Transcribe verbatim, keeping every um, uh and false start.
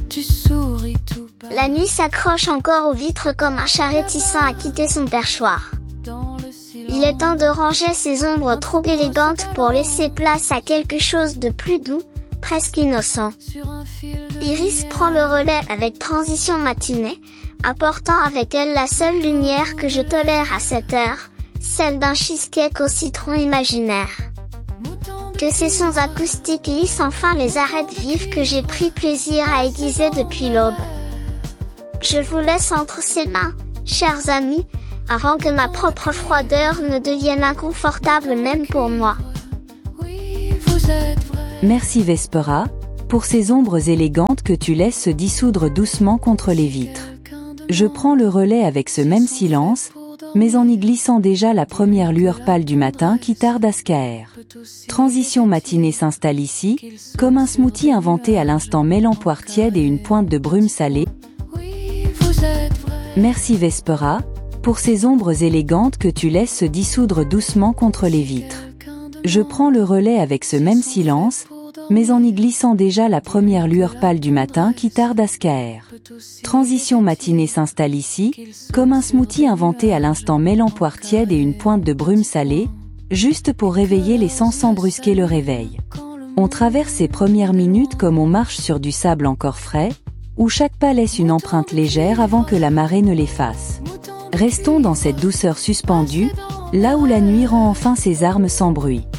tu souris tout bas. La nuit s'accroche encore aux vitres comme un chat réticent à quitter son perchoir. Il est temps de ranger ces ombres trop élégantes pour laisser place à quelque chose de plus doux, presque innocent. Iris prend le relais avec Transition matinée, apportant avec elle la seule lumière que je tolère à cette heure, celle d'un cheesecake au citron imaginaire. Que ces sons acoustiques lissent enfin les arêtes vives que j'ai pris plaisir à aiguiser depuis l'aube. Je vous laisse entre ses mains, chers amis, avant que ma propre froideur ne devienne inconfortable même pour moi. Merci Vespera, pour ces ombres élégantes que tu laisses se dissoudre doucement contre les vitres. Je prends le relais avec ce même silence, mais en y glissant déjà la première lueur pâle du matin qui tarde à se caer. Transition matinée s'installe ici, comme un smoothie inventé à l'instant mêlant poire tiède et une pointe de brume salée. Merci Vespera, pour ces ombres élégantes que tu laisses se dissoudre doucement contre les vitres. Je prends le relais avec ce même silence, mais en y glissant déjà la première lueur pâle du matin qui tarde à se caer. Transition matinée s'installe ici, comme un smoothie inventé à l'instant mêlant poire tiède et une pointe de brume salée, juste pour réveiller les sens sans brusquer le réveil. On traverse ces premières minutes comme on marche sur du sable encore frais, où chaque pas laisse une empreinte légère avant que la marée ne l'efface. Restons dans cette douceur suspendue, là où la nuit rend enfin ses armes sans bruit.